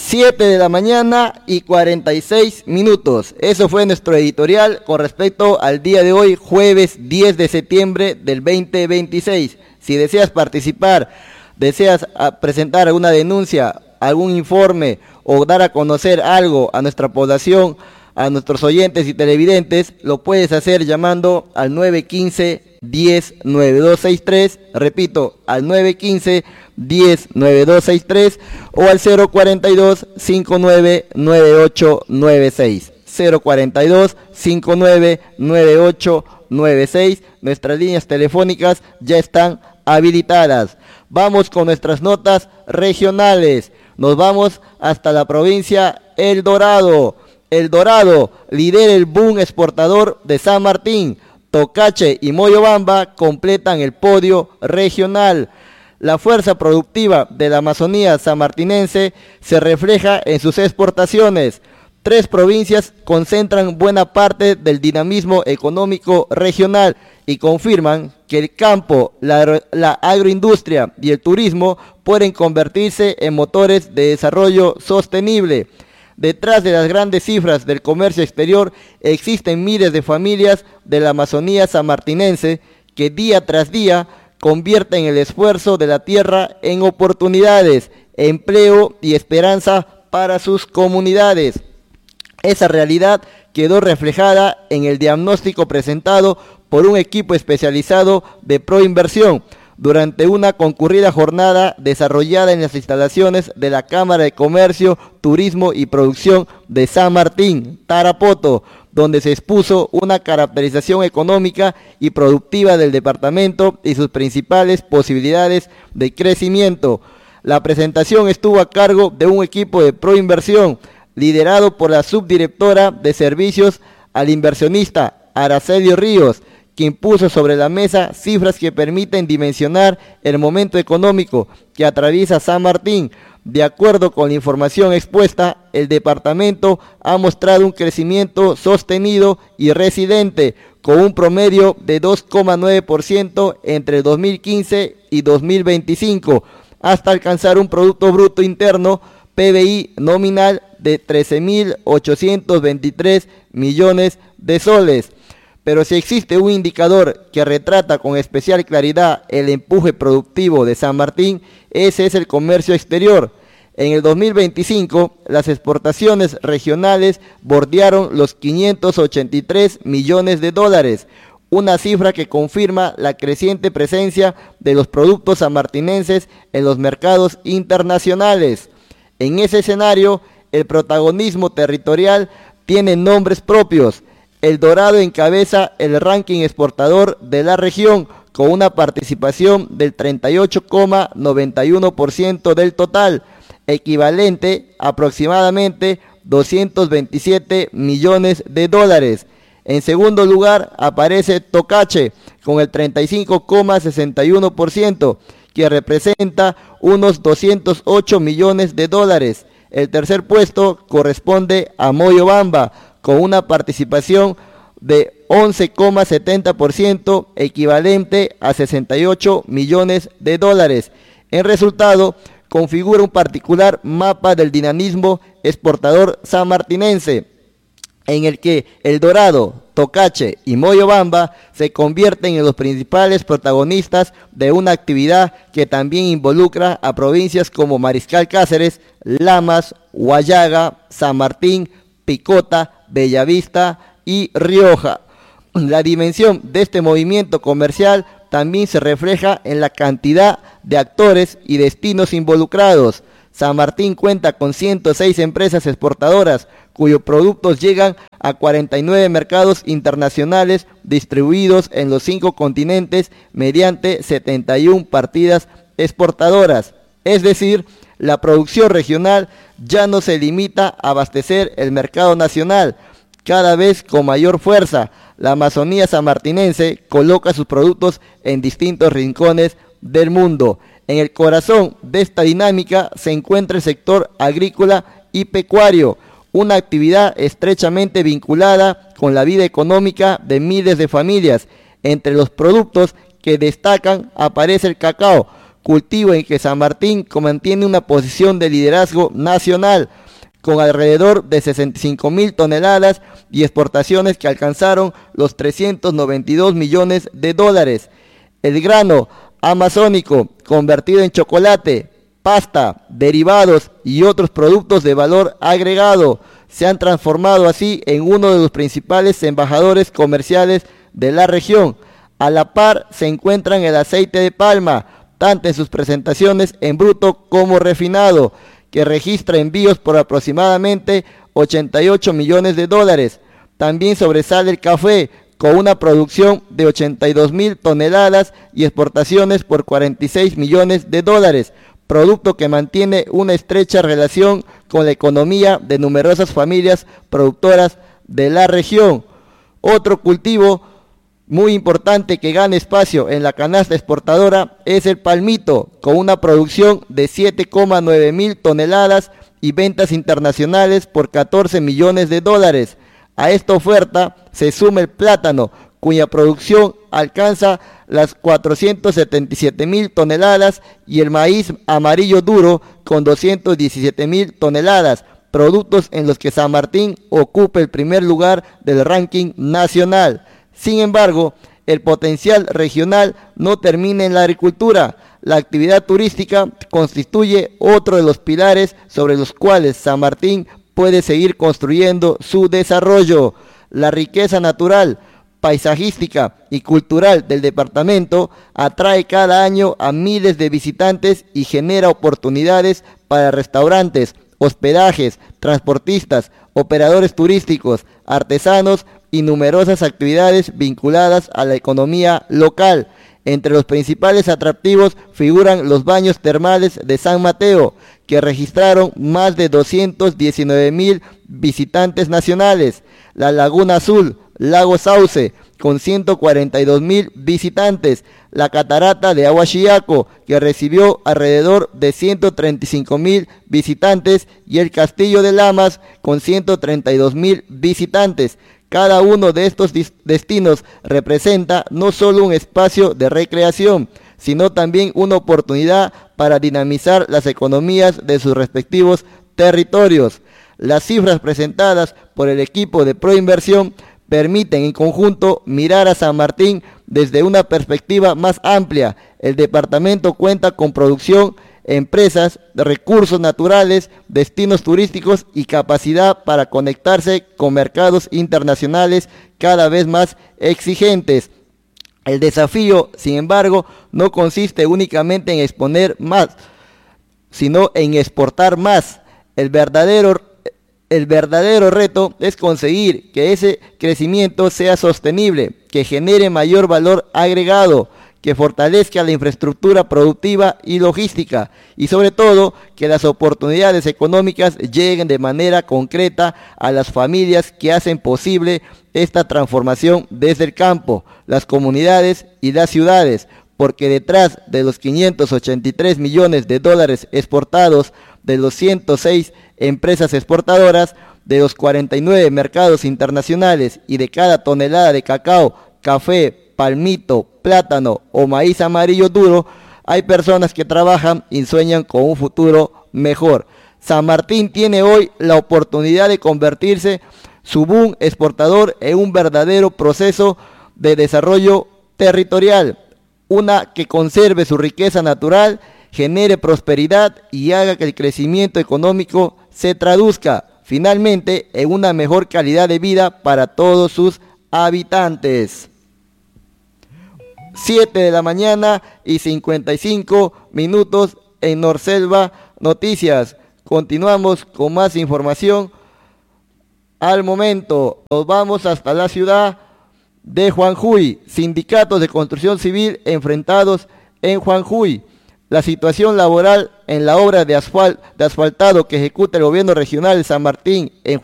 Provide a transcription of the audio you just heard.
7 de la mañana y 46 minutos. Eso fue nuestro editorial con respecto al día de hoy, jueves 10 de septiembre del 2026. Si deseas participar, deseas presentar alguna denuncia, algún informe o dar a conocer algo a nuestra población, a nuestros oyentes y televidentes, lo puedes hacer llamando al 915-10-9263, repito, al 915-10-9263 o al 042-599896, 042-599896, nuestras líneas telefónicas ya están habilitadas. Vamos con nuestras notas regionales, nos vamos hasta la provincia El Dorado. El Dorado lidera el boom exportador de San Martín. Tocache y Moyobamba completan el podio regional. La fuerza productiva de la Amazonía sanmartinense se refleja en sus exportaciones. 3 provincias concentran buena parte del dinamismo económico regional y confirman que el campo, la agroindustria y el turismo pueden convertirse en motores de desarrollo sostenible. Detrás de las grandes cifras del comercio exterior existen miles de familias de la Amazonía sanmartinense que día tras día convierten el esfuerzo de la tierra en oportunidades, empleo y esperanza para sus comunidades. Esa realidad quedó reflejada en el diagnóstico presentado por un equipo especializado de Proinversión durante una concurrida jornada desarrollada en las instalaciones de la Cámara de Comercio, Turismo y Producción de San Martín, Tarapoto, donde se expuso una caracterización económica y productiva del departamento y sus principales posibilidades de crecimiento. La presentación estuvo a cargo de un equipo de Proinversión, liderado por la subdirectora de Servicios al Inversionista, Araceli Ríos, quien puso sobre la mesa cifras que permiten dimensionar el momento económico que atraviesa San Martín. De acuerdo con la información expuesta, el departamento ha mostrado un crecimiento sostenido y resiliente, con un promedio de 2,9% entre 2015 y 2025, hasta alcanzar un Producto Bruto Interno, PBI nominal de 13.823 millones de soles. Pero si existe un indicador que retrata con especial claridad el empuje productivo de San Martín, ese es el comercio exterior. En el 2025, las exportaciones regionales bordearon los 583 millones de dólares, una cifra que confirma la creciente presencia de los productos sanmartinenses en los mercados internacionales. En ese escenario, el protagonismo territorial tiene nombres propios. El Dorado encabeza el ranking exportador de la región con una participación del 38,91% del total, equivalente a aproximadamente 227 millones de dólares. En segundo lugar aparece Tocache con el 35,61%, que representa unos 208 millones de dólares. El tercer puesto corresponde a Moyobamba, con una participación de 11,70%, equivalente a 68 millones de dólares. En resultado, configura un particular mapa del dinamismo exportador sanmartinense, en el que El Dorado, Tocache y Moyobamba se convierten en los principales protagonistas de una actividad que también involucra a provincias como Mariscal Cáceres, Lamas, Huallaga, San Martín, Picota, Bellavista y Rioja. La dimensión de este movimiento comercial también se refleja en la cantidad de actores y destinos involucrados. San Martín cuenta con 106 empresas exportadoras, cuyos productos llegan a 49 mercados internacionales distribuidos en los 5 continentes mediante 71 partidas exportadoras. Es decir, la producción regional ya no se limita a abastecer el mercado nacional. Cada vez con mayor fuerza, la Amazonía sanmartinense coloca sus productos en distintos rincones del mundo. En el corazón de esta dinámica se encuentra el sector agrícola y pecuario, una actividad estrechamente vinculada con la vida económica de miles de familias. Entre los productos que destacan aparece el cacao, cultivo en que San Martín mantiene una posición de liderazgo nacional, con alrededor de 65.000 toneladas y exportaciones que alcanzaron los 392 millones de dólares. El grano amazónico, convertido en chocolate, pasta, derivados y otros productos de valor agregado, se han transformado así en uno de los principales embajadores comerciales de la región. A la par se encuentran el aceite de palma, tanto en sus presentaciones en bruto como refinado, que registra envíos por aproximadamente 88 millones de dólares. También sobresale el café, con una producción de 82.000 toneladas y exportaciones por 46 millones de dólares, producto que mantiene una estrecha relación con la economía de numerosas familias productoras de la región. Otro cultivo muy importante que gana espacio en la canasta exportadora es el palmito, con una producción de 7,9 mil toneladas y ventas internacionales por 14 millones de dólares. A esta oferta se suma el plátano, cuya producción alcanza las 477.000 toneladas, y el maíz amarillo duro con 217.000 toneladas, productos en los que San Martín ocupa el primer lugar del ranking nacional. Sin embargo, el potencial regional no termina en la agricultura. La actividad turística constituye otro de los pilares sobre los cuales San Martín puede seguir construyendo su desarrollo. La riqueza natural, paisajística y cultural del departamento atrae cada año a miles de visitantes y genera oportunidades para restaurantes, hospedajes, transportistas, operadores turísticos, artesanos y numerosas actividades vinculadas a la economía local. Entre los principales atractivos figuran los baños termales de San Mateo, que registraron más de 219.000 visitantes nacionales, la Laguna Azul, Lago Sauce, con 142.000 visitantes, la Catarata de Ahuachiaco, que recibió alrededor de 135.000 visitantes, y el Castillo de Lamas, con 132.000 visitantes. Cada uno de estos destinos representa no solo un espacio de recreación, sino también una oportunidad para dinamizar las economías de sus respectivos territorios. Las cifras presentadas por el equipo de Proinversión permiten en conjunto mirar a San Martín desde una perspectiva más amplia. El departamento cuenta con producción, empresas, recursos naturales, destinos turísticos y capacidad para conectarse con mercados internacionales cada vez más exigentes. El desafío, sin embargo, no consiste únicamente en exponer más, sino en exportar más. El verdadero reto es conseguir que ese crecimiento sea sostenible, que genere mayor valor agregado, que fortalezca la infraestructura productiva y logística, y sobre todo que las oportunidades económicas lleguen de manera concreta a las familias que hacen posible esta transformación desde el campo, las comunidades y las ciudades, porque detrás de los 583 millones de dólares exportados, de los 106 empresas exportadoras, de los 49 mercados internacionales y de cada tonelada de cacao, café, palmito, plátano o maíz amarillo duro, hay personas que trabajan y sueñan con un futuro mejor. San Martín tiene hoy la oportunidad de convertirse su boom exportador en un verdadero proceso de desarrollo territorial, una que conserve su riqueza natural, genere prosperidad y haga que el crecimiento económico se traduzca finalmente en una mejor calidad de vida para todos sus habitantes. 7 de la mañana y 55 minutos en Norselva Noticias. Continuamos con más información. Al momento nos vamos hasta la ciudad de Juanjuy. Sindicatos de construcción civil enfrentados en Juanjuy. La situación laboral en la obra de asfaltado que ejecuta el gobierno regional de San Martín en